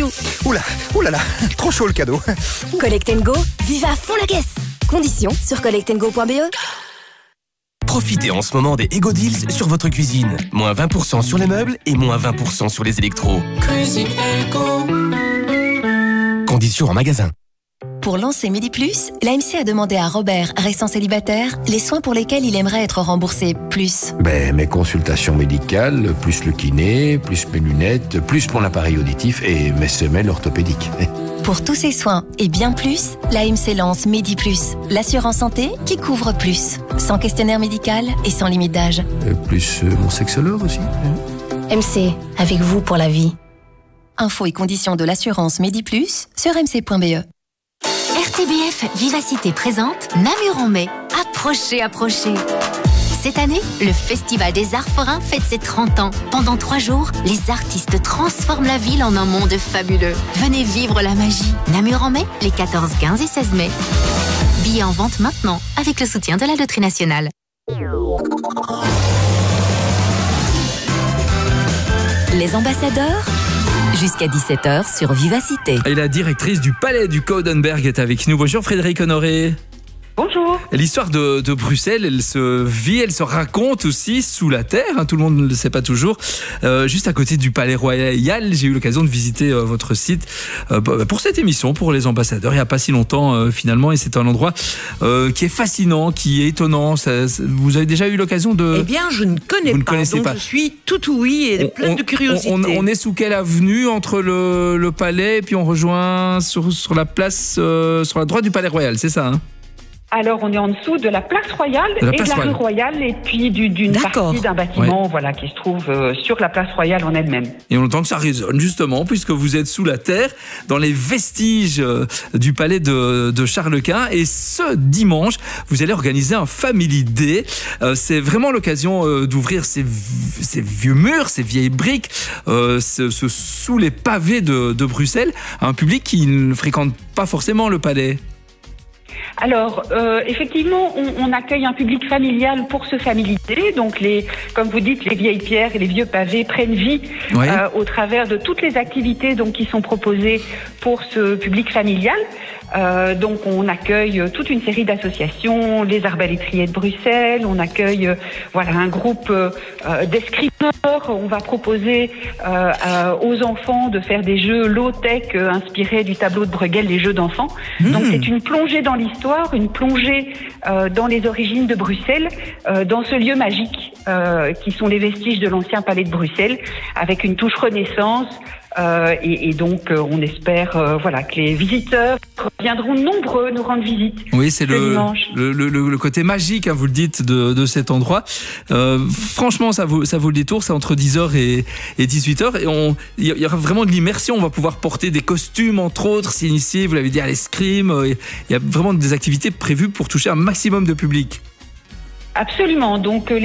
cadeau. Oulala, trop chaud le cadeau. Collect & Go, vive à fond la caisse. Conditions sur collectandgo.be. Profitez en ce moment des Ego Deals sur votre cuisine. Moins 20% sur les meubles et moins 20% sur les électros. Cuisine Ego. Conditions en magasin. Pour lancer Midi Plus, l'AMC a demandé à Robert, restant célibataire, les soins pour lesquels il aimerait être remboursé plus. Mes consultations médicales, plus le kiné, plus mes lunettes, plus mon appareil auditif et mes semelles orthopédiques. Pour tous ces soins et bien plus, l'AMC lance Midi Plus, l'assurance santé qui couvre plus. Sans questionnaire médical et sans limite d'âge. Plus mon sexologue aussi. MC, avec vous pour la vie. Infos et conditions de l'assurance Midi Plus sur mc.be. RTBF Vivacité présente Namur en mai. Approchez. Cette année, le Festival des Arts Forains fête ses 30 ans. Pendant 3 jours, les artistes transforment la ville en un monde fabuleux. Venez vivre la magie. Namur en mai, les 14, 15 et 16 mai. Billets en vente maintenant, avec le soutien de la Loterie Nationale. Les ambassadeurs, jusqu'à 17h sur Vivacité. Et la directrice du Palais du Coudenberg est avec nous. Bonjour Frédéric Honoré. Bonjour. L'histoire de Bruxelles, elle se raconte aussi sous la terre, tout le monde ne le sait pas toujours. Juste à côté du Palais Royal, j'ai eu l'occasion de visiter votre site pour cette émission, pour les ambassadeurs, il n'y a pas si longtemps finalement, et c'est un endroit qui est fascinant, qui est étonnant. Vous avez déjà eu l'occasion de... Eh bien, je ne connais pas, donc je suis tout oui et plein de curiosité. On est sous quelle avenue entre le Palais et puis on rejoint sur la place, sur la droite du Palais Royal, c'est ça Alors, on est en dessous de la place Royale et de la rue Royale et puis d'une partie d'un bâtiment qui se trouve sur la place Royale en elle-même. Et on entend que ça résonne justement puisque vous êtes sous la terre dans les vestiges du palais de Charles Quint et ce dimanche, vous allez organiser un Family Day. C'est vraiment l'occasion d'ouvrir ces vieux murs, ces vieilles briques sous les pavés de Bruxelles à un public qui ne fréquente pas forcément le palais. Alors, effectivement, on accueille un public familial pour ce Family Day. Donc, comme vous dites, les vieilles pierres et les vieux pavés prennent vie au travers de toutes les activités qui sont proposées pour ce public familial. Donc, on accueille toute une série d'associations, les Arbalétriers de Bruxelles, on accueille un groupe d'escrimeurs. On va proposer aux enfants de faire des jeux low-tech inspirés du tableau de Bruegel, les jeux d'enfants. Donc, c'est une plongée dans l'histoire, une plongée dans les origines de Bruxelles, dans ce lieu magique qui sont les vestiges de l'ancien palais de Bruxelles, avec une touche Renaissance. Et donc, on espère que les visiteurs viendront nombreux nous rendre visite. Oui, c'est le côté magique, vous le dites, de cet endroit. Franchement, ça vaut le détour. C'est entre 10h et 18h. Et il y aura vraiment de l'immersion. On va pouvoir porter des costumes, entre autres, s'initier. Vous l'avez dit, à l'escrime. Il y a vraiment des activités prévues pour toucher un maximum de public. Absolument. Donc,